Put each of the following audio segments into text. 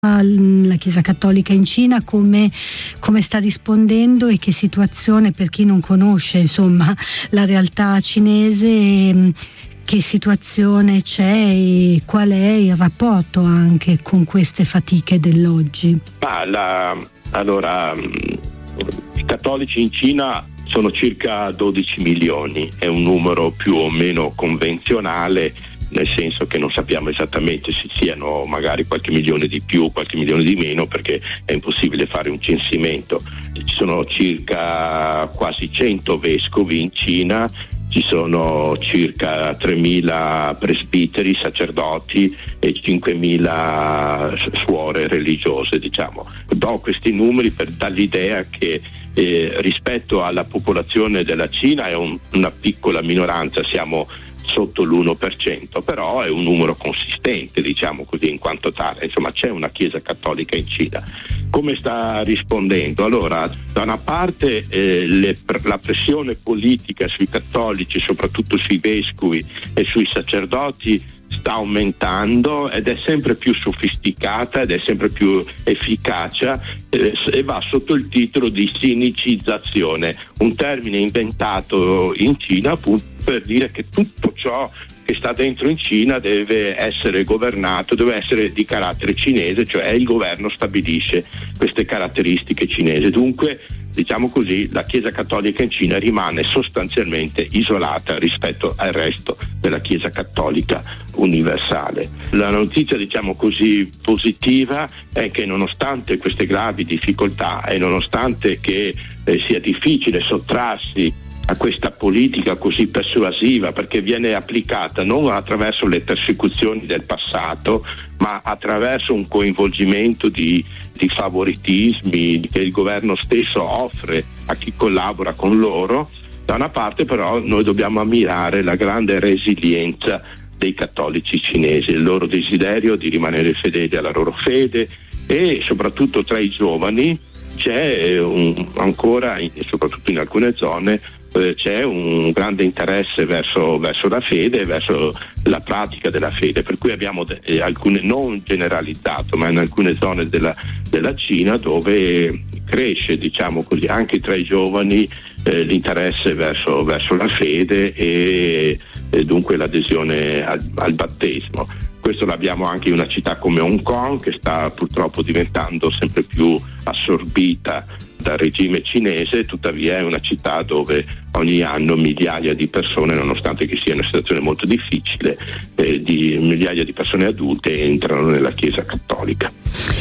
la Chiesa Cattolica in Cina, come sta rispondendo e che situazione, per chi non conosce insomma la realtà cinese, che situazione c'è e qual è il rapporto anche con queste fatiche dell'oggi? Allora, i cattolici in Cina sono circa 12 milioni, è un numero più o meno convenzionale, nel senso che non sappiamo esattamente se siano magari qualche milione di più, qualche milione di meno, perché è impossibile fare un censimento. Ci sono circa quasi 100 vescovi in Cina, ci sono circa 3.000 presbiteri, sacerdoti e 5.000 suore religiose, diciamo. Do questi numeri per dar l'idea che rispetto alla popolazione della Cina è una piccola minoranza, siamo sotto l'1%, però è un numero consistente, diciamo così, in quanto tale. Insomma, c'è una Chiesa Cattolica in Cina. Come sta rispondendo? Allora, da una parte la pressione politica sui cattolici, soprattutto sui vescovi e sui sacerdoti, sta aumentando ed è sempre più sofisticata ed è sempre più efficace, e va sotto il titolo di sinicizzazione, un termine inventato in Cina appunto per dire che tutto ciò che sta dentro in Cina deve essere governato, deve essere di carattere cinese, cioè il governo stabilisce queste caratteristiche cinesi. Dunque, diciamo così, la Chiesa Cattolica in Cina rimane sostanzialmente isolata rispetto al resto della Chiesa Cattolica universale. La notizia, diciamo così, positiva è che nonostante queste gravi difficoltà e nonostante che sia difficile sottrarsi a questa politica così persuasiva, perché viene applicata non attraverso le persecuzioni del passato, ma attraverso un coinvolgimento di favoritismi che il governo stesso offre a chi collabora con loro. Da una parte però noi dobbiamo ammirare la grande resilienza dei cattolici cinesi, il loro desiderio di rimanere fedeli alla loro fede, e soprattutto tra i giovani c'è ancora, soprattutto in alcune zone, c'è un grande interesse verso la fede, verso la pratica della fede, per cui abbiamo alcune, non generalizzato, ma in alcune zone della Cina dove cresce, diciamo così, anche tra i giovani l'interesse verso la fede e dunque l'adesione al battesimo. Questo l'abbiamo anche in una città come Hong Kong, che sta purtroppo diventando sempre più assorbita dal regime cinese, tuttavia è una città dove ogni anno migliaia di persone, nonostante che sia una situazione molto difficile, migliaia di persone adulte entrano nella Chiesa Cattolica.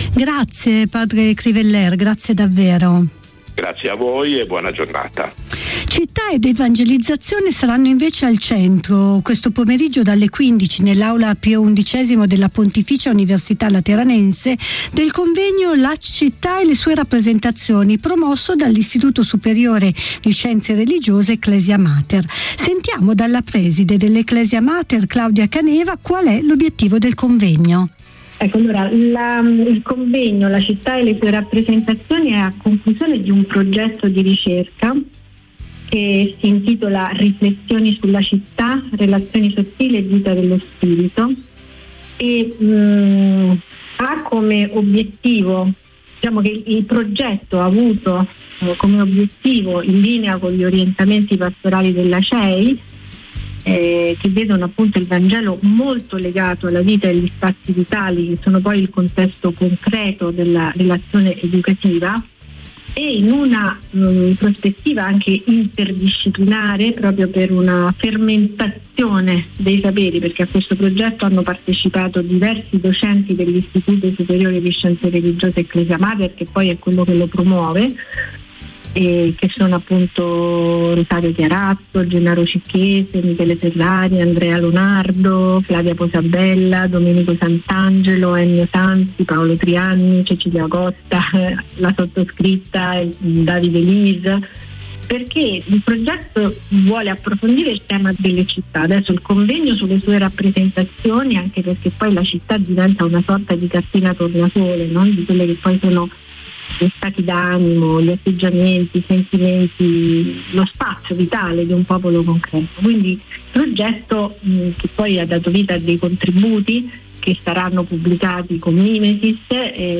Grazie padre Criveller, grazie davvero. Grazie a voi e buona giornata. Città ed evangelizzazione saranno invece al centro questo pomeriggio dalle 15 nell'aula Pio XI della Pontificia Università Lateranense del convegno La città e le sue rappresentazioni, promosso dall'Istituto Superiore di Scienze Religiose Ecclesia Mater. Sentiamo dalla preside dell'Ecclesia Mater, Claudia Caneva, qual è l'obiettivo del convegno. Ecco, allora, il convegno La città e le sue rappresentazioni è a conclusione di un progetto di ricerca che si intitola Riflessioni sulla città, relazioni sottili e vita dello spirito, e ha come obiettivo, diciamo che il progetto ha avuto come obiettivo, in linea con gli orientamenti pastorali della CEI, che vedono appunto il Vangelo molto legato alla vita e agli spazi vitali, che sono poi il contesto concreto della relazione educativa, e in una prospettiva anche interdisciplinare, proprio per una fermentazione dei saperi, perché a questo progetto hanno partecipato diversi docenti dell'Istituto Superiore di Scienze Religiose Ecclesia Mater, che poi è quello che lo promuove, che sono appunto Rosario Chiarazzo, Gennaro Cicchese, Michele Ferrari, Andrea Lonardo, Flavia Posabella, Domenico Sant'Angelo, Ennio Sanzi, Paolo Trianni, Cecilia Costa, la sottoscritta, Davide Lisa, perché il progetto vuole approfondire il tema delle città. Adesso il convegno sulle sue rappresentazioni, anche perché poi la città diventa una sorta di cartina tornasole, no? Di quelle che poi sono gli stati d'animo, gli atteggiamenti, i sentimenti, lo spazio vitale di un popolo concreto. Quindi il progetto, che poi ha dato vita a dei contributi, che saranno pubblicati con Mimesis.